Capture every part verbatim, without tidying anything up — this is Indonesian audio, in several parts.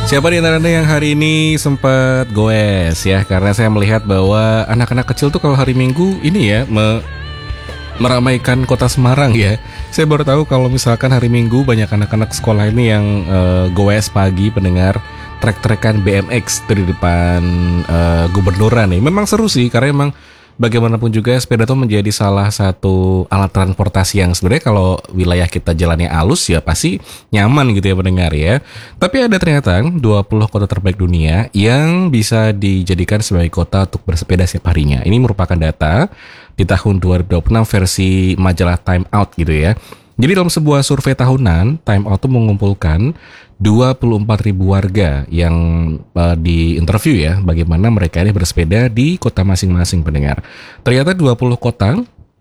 Siapa di antara Anda yang hari ini sempat goes ya? Karena saya melihat bahwa anak-anak kecil tuh kalau hari Minggu ini ya me- meramaikan kota Semarang ya. Saya baru tahu kalau misalkan hari Minggu banyak anak-anak sekolah ini yang uh, goes pagi pendengar trek-trekan B M X dari depan uh, gubernuran nih. Memang seru sih karena memang bagaimanapun juga sepeda itu menjadi salah satu alat transportasi yang sebenarnya kalau wilayah kita jalannya halus ya pasti nyaman gitu ya pendengar ya. Tapi ada ternyata dua puluh kota terbaik dunia yang bisa dijadikan sebagai kota untuk bersepeda setiap harinya. Ini merupakan data di tahun dua ribu dua puluh enam versi majalah Time Out gitu ya. Jadi dalam sebuah survei tahunan, Time Out itu mengumpulkan dua puluh empat ribu warga yang uh, diinterview ya, bagaimana mereka ini bersepeda di kota masing-masing pendengar. Ternyata dua puluh kota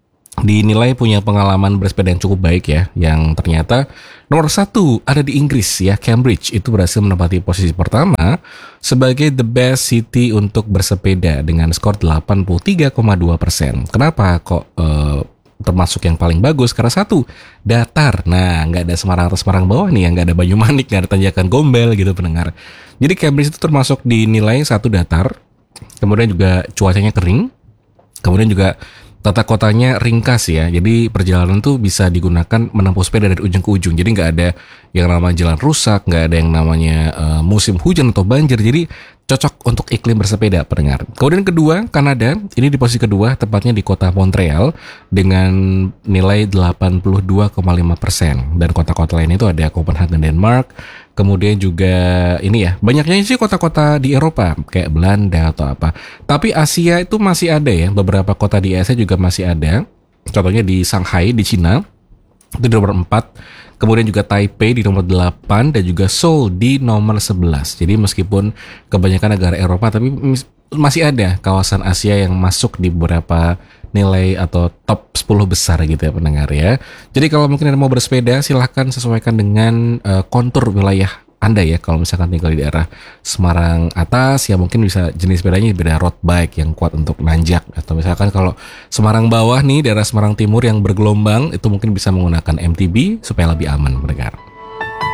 dinilai punya pengalaman bersepeda yang cukup baik ya, yang ternyata nomor satu ada di Inggris ya, Cambridge itu berhasil menempati posisi pertama sebagai the best city untuk bersepeda dengan skor delapan puluh tiga koma dua persen. Kenapa kok uh, termasuk yang paling bagus? Karena satu, datar. Nah, nggak ada Semarang atas Semarang bawah nih, yang nggak ada Banyumanik, nggak ada tanjakan Gombel gitu pendengar. Jadi Cambridge itu termasuk dinilai satu datar, kemudian juga cuacanya kering, kemudian juga tata kotanya ringkas ya. Jadi perjalanan tuh bisa digunakan menempuh sepeda dari ujung ke ujung. Jadi nggak ada yang namanya jalan rusak, nggak ada yang namanya uh, musim hujan atau banjir. Jadi cocok untuk iklim bersepeda pendengar. Kemudian kedua, Kanada. Ini di posisi kedua, tepatnya di kota Montreal dengan nilai delapan puluh dua koma lima persen. Dan kota-kota lain itu ada Copenhagen, Denmark. Kemudian juga ini ya, banyaknya sih kota-kota di Eropa kayak Belanda atau apa. Tapi Asia itu masih ada ya, beberapa kota di Asia juga masih ada. Contohnya di Shanghai di Cina itu di nomor empat. Kemudian juga Taipei di nomor delapan dan juga Seoul di nomor sebelas. Jadi meskipun kebanyakan negara Eropa tapi masih ada kawasan Asia yang masuk di beberapa nilai atau top sepuluh besar gitu ya pendengar ya. Jadi kalau mungkin Anda mau bersepeda silahkan sesuaikan dengan uh, kontur wilayah Anda ya. Kalau misalkan tinggal di daerah Semarang atas ya mungkin bisa jenis sepedanya beda road bike yang kuat untuk nanjak. Atau misalkan kalau Semarang bawah nih daerah Semarang Timur yang bergelombang itu mungkin bisa menggunakan M T B supaya lebih aman pendengar.